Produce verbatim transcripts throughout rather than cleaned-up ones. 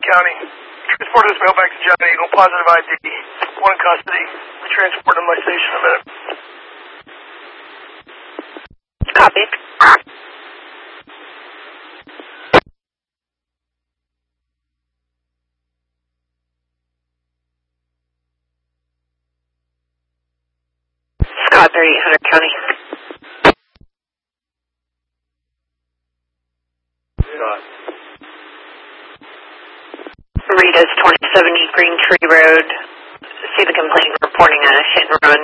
County. Transported this mail back to John Eagle. Positive I D. One in custody. We transported him to my station in a minute. Copy. Scott, thirty-eight hundred County. Scott. Rita's twenty seventy Green Tree Road. See the complaint reporting a hit and run.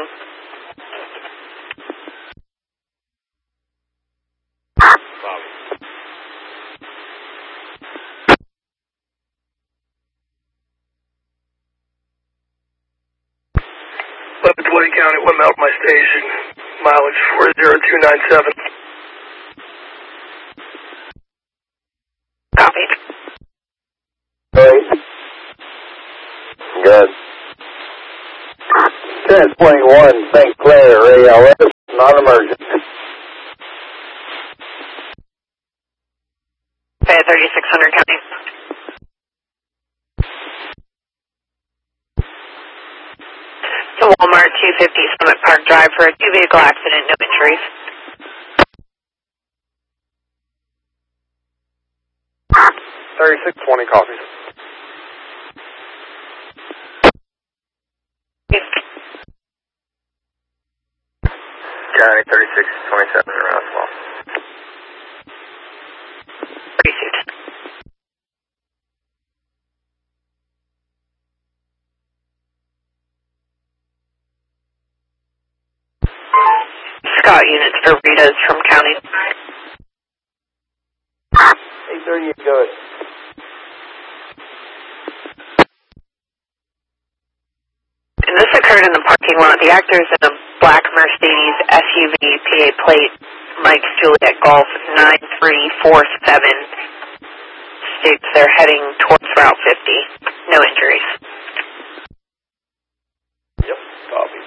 eleven twenty County, one mile to my station. Mileage four zero two nine seven. Copy. Great. Good. ten twenty-one Saint Clair, A L S, non-emergent. Okay, thirty-six hundred County. The Walmart two fifty Summit Park Drive for a two-vehicle accident, no injuries. thirty-six twenty copies. County thirty-six twenty-seven in Roswell. Received. Scott units for Rita's from County. eight thirty-eight, good. And this occurred in the parking lot. The actors in a black Mercedes S U V P A plate, Mike Juliet Golf nine three four seven, states they're heading towards Route fifty. No injuries. Yep, copy.